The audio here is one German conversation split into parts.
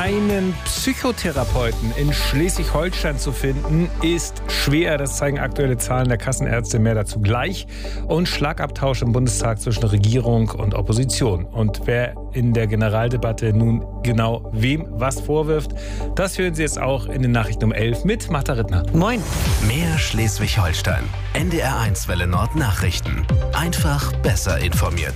Einen Psychotherapeuten in Schleswig-Holstein zu finden, ist schwer. Das zeigen aktuelle Zahlen der Kassenärzte. Mehr dazu gleich. Und Schlagabtausch im Bundestag zwischen Regierung und Opposition. Und wer in der Generaldebatte nun genau wem was vorwirft, das hören Sie jetzt auch in den Nachrichten um 11 mit Martha Rittner. Moin. Mehr Schleswig-Holstein. NDR1 Welle Nord Nachrichten. Einfach besser informiert.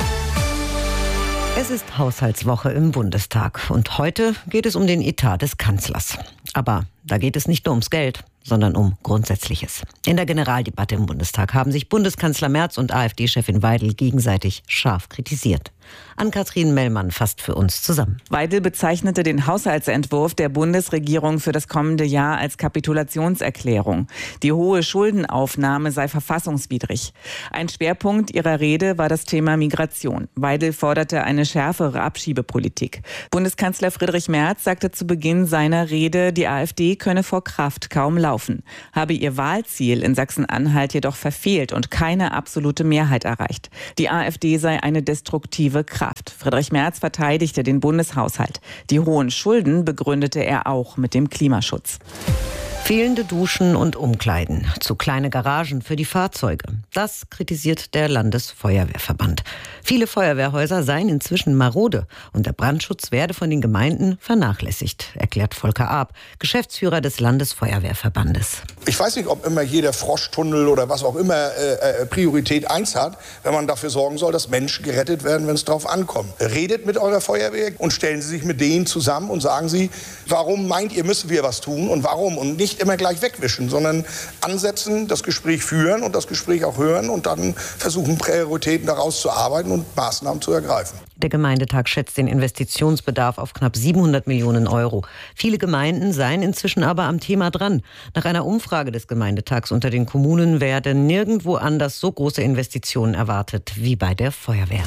Es ist Haushaltswoche im Bundestag und heute geht es um den Etat des Kanzlers. Aber da geht es nicht nur ums Geld, sondern um Grundsätzliches. In der Generaldebatte im Bundestag haben sich Bundeskanzler Merz und AfD-Chefin Weidel gegenseitig scharf kritisiert. Ann-Kathrin Mellmann fasst für uns zusammen. Weidel bezeichnete den Haushaltsentwurf der Bundesregierung für das kommende Jahr als Kapitulationserklärung. Die hohe Schuldenaufnahme sei verfassungswidrig. Ein Schwerpunkt ihrer Rede war das Thema Migration. Weidel forderte eine schärfere Abschiebepolitik. Bundeskanzler Friedrich Merz sagte zu Beginn seiner Rede, die AfD könne vor Kraft kaum laufen, habe ihr Wahlziel in Sachsen-Anhalt jedoch verfehlt und keine absolute Mehrheit erreicht. Die AfD sei eine destruktive Kraft. Friedrich Merz verteidigte den Bundeshaushalt. Die hohen Schulden begründete er auch mit dem Klimaschutz. Fehlende Duschen und Umkleiden, zu kleine Garagen für die Fahrzeuge. Das kritisiert der Landesfeuerwehrverband. Viele Feuerwehrhäuser seien inzwischen marode und der Brandschutz werde von den Gemeinden vernachlässigt, erklärt Volker Arp, Geschäftsführer des Landesfeuerwehrverbandes. Ich weiß nicht, ob immer jeder Froschtunnel oder was auch immer Priorität 1 hat, wenn man dafür sorgen soll, dass Menschen gerettet werden, wenn es drauf ankommt. Redet mit eurer Feuerwehr und stellen Sie sich mit denen zusammen und sagen Sie, warum meint ihr, müssen wir was tun und warum? Und nicht immer gleich wegwischen, sondern ansetzen, das Gespräch führen und das Gespräch auch hören und dann versuchen, Prioritäten daraus zu arbeiten und Maßnahmen zu ergreifen. Der Gemeindetag schätzt den Investitionsbedarf auf knapp 700 Millionen Euro. Viele Gemeinden seien inzwischen aber am Thema dran. Nach einer Umfrage des Gemeindetags unter den Kommunen werden nirgendwo anders so große Investitionen erwartet wie bei der Feuerwehr.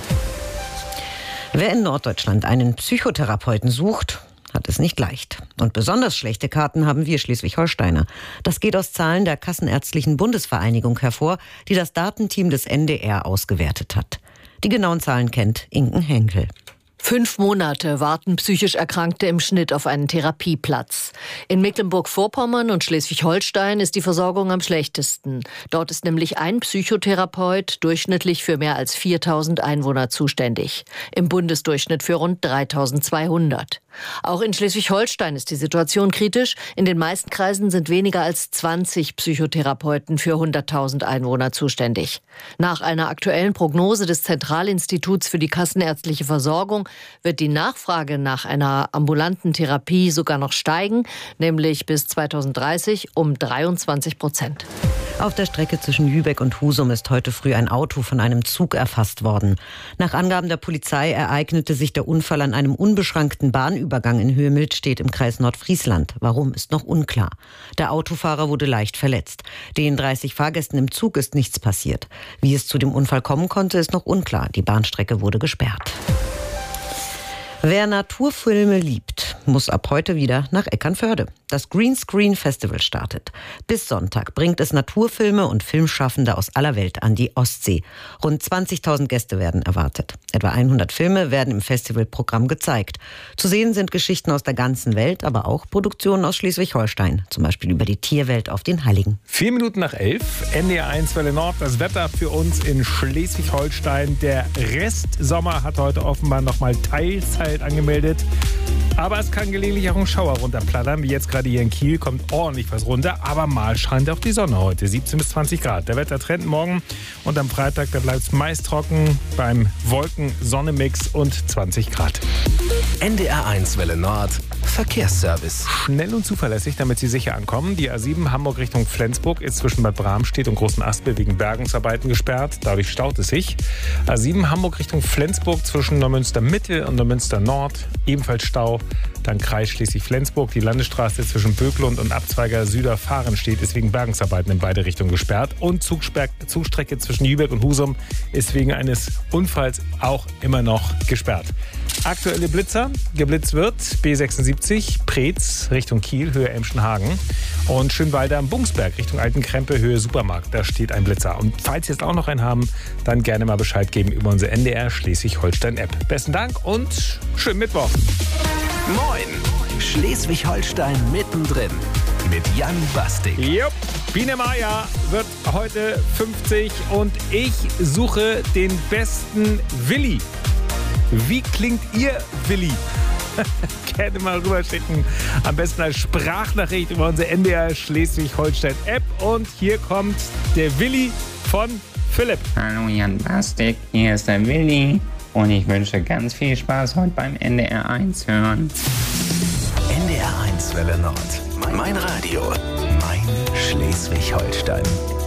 Wer in Norddeutschland einen Psychotherapeuten sucht, hat es nicht leicht. Und besonders schlechte Karten haben wir Schleswig-Holsteiner. Das geht aus Zahlen der Kassenärztlichen Bundesvereinigung hervor, die das Datenteam des NDR ausgewertet hat. Die genauen Zahlen kennt Inken Henkel. 5 Monate warten psychisch Erkrankte im Schnitt auf einen Therapieplatz. In Mecklenburg-Vorpommern und Schleswig-Holstein ist die Versorgung am schlechtesten. Dort ist nämlich ein Psychotherapeut durchschnittlich für mehr als 4.000 Einwohner zuständig. Im Bundesdurchschnitt für rund 3.200. Auch in Schleswig-Holstein ist die Situation kritisch. In den meisten Kreisen sind weniger als 20 Psychotherapeuten für 100.000 Einwohner zuständig. Nach einer aktuellen Prognose des Zentralinstituts für die kassenärztliche Versorgung wird die Nachfrage nach einer ambulanten Therapie sogar noch steigen, nämlich bis 2030 um 23%. Auf der Strecke zwischen Lübeck und Husum ist heute früh ein Auto von einem Zug erfasst worden. Nach Angaben der Polizei ereignete sich der Unfall an einem unbeschrankten Bahnübergang in Höhe Miltstedt im Kreis Nordfriesland. Warum, ist noch unklar. Der Autofahrer wurde leicht verletzt. Den 30 Fahrgästen im Zug ist nichts passiert. Wie es zu dem Unfall kommen konnte, ist noch unklar. Die Bahnstrecke wurde gesperrt. Wer Naturfilme liebt, muss ab heute wieder nach Eckernförde. Das Greenscreen Festival startet. Bis Sonntag bringt es Naturfilme und Filmschaffende aus aller Welt an die Ostsee. Rund 20.000 Gäste werden erwartet. Etwa 100 Filme werden im Festivalprogramm gezeigt. Zu sehen sind Geschichten aus der ganzen Welt, aber auch Produktionen aus Schleswig-Holstein. Zum Beispiel über die Tierwelt auf den Heiligen. 4 Minuten nach 11, NDR1 Welle Nord, das Wetter für uns in Schleswig-Holstein. Der Restsommer hat heute offenbar noch mal Teilzeit angemeldet. Aber es kann gelegentlich auch ein Schauer runterplattern, wie jetzt gerade hier in Kiel, kommt ordentlich was runter. Aber mal scheint auch die Sonne heute, 17 bis 20 Grad. Der Wettertrend morgen und am Freitag, da bleibt es meist trocken beim Wolken-Sonne-Mix und 20 Grad. NDR1 Welle Nord, Verkehrsservice. Schnell und zuverlässig, damit Sie sicher ankommen. Die A7 Hamburg Richtung Flensburg ist zwischen Bad Bramstedt und Großen Aspel wegen Bergungsarbeiten gesperrt. Dadurch staut es sich. A7 Hamburg Richtung Flensburg zwischen Neumünster Mitte und Neumünster Nord. Ebenfalls Stau. Dann Kreis Schleswig-Flensburg. Die Landesstraße zwischen Böklund und Abzweiger Süderfahrenstedt ist wegen Bergungsarbeiten in beide Richtungen gesperrt. Und Zugstrecke zwischen Lübeck und Husum ist wegen eines Unfalls auch immer noch gesperrt. Aktuelle Blitzer. Geblitzt wird B76 Preetz Richtung Kiel, Höhe Emschenhagen. Und Schönwalder am Bungsberg Richtung Altenkrempe, Höhe Supermarkt. Da steht ein Blitzer. Und falls Sie jetzt auch noch einen haben, dann gerne mal Bescheid geben über unsere NDR Schleswig-Holstein-App. Besten Dank und schönen Mittwoch. Moin! Schleswig-Holstein mittendrin mit Jan Bastik. Jupp, Biene Maya wird heute 50 und ich suche den besten Willi. Wie klingt ihr Willi? Gerne mal rüberschicken. Am besten als Sprachnachricht über unsere NDR Schleswig-Holstein-App. Und hier kommt der Willi von Philipp. Hallo Jan Bastik, hier ist der Willi. Und ich wünsche ganz viel Spaß heute beim NDR 1 hören. NDR 1 Welle Nord. Mein Radio. Mein Schleswig-Holstein.